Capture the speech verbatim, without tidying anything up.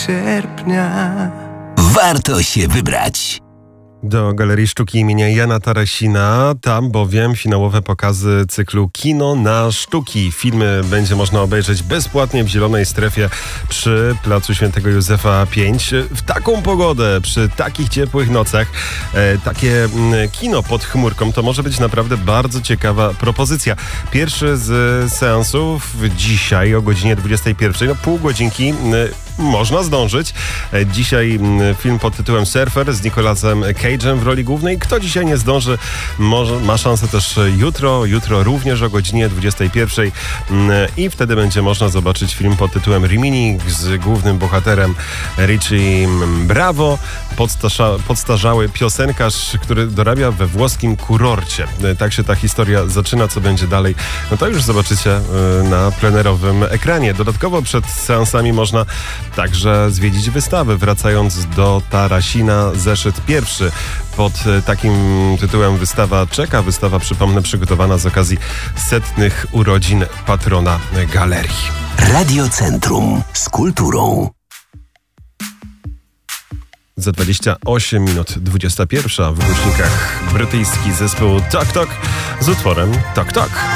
sierpnia. Warto się wybrać do Galerii Sztuki imienia Jana Tarasina. Tam bowiem finałowe pokazy cyklu Kino na Sztuki. Filmy będzie można obejrzeć bezpłatnie w zielonej strefie przy Placu Świętego Józefa pięć. W taką pogodę, przy takich ciepłych nocach, e, takie m, kino pod chmurką to może być naprawdę bardzo ciekawa propozycja. Pierwszy z seansów dzisiaj o godzinie dwudziestej pierwszej. No pół godzinki m, można zdążyć. E, dzisiaj m, film pod tytułem Surfer z Nicolasem Cage'em w roli głównej. Kto dzisiaj nie zdąży, może, ma szansę też jutro. Jutro również o godzinie dwudziestej pierwszej i wtedy będzie można zobaczyć film pod tytułem Rimini z głównym bohaterem Richie Bravo, podstasza, podstarzały piosenkarz, który dorabia we włoskim kurorcie. Tak się ta historia zaczyna. Co będzie dalej, no to już zobaczycie na plenerowym ekranie. Dodatkowo przed seansami można także zwiedzić wystawy. Wracając do Tarasina, zeszyt pierwszy. Pod takim tytułem wystawa czeka. Wystawa, przypomnę, przygotowana z okazji setnych urodzin patrona galerii. Radio Centrum z kulturą. Za dwadzieścia osiem minut dwudziesta pierwsza w głośnikach brytyjski zespół Tok Tok z utworem Tok Tok.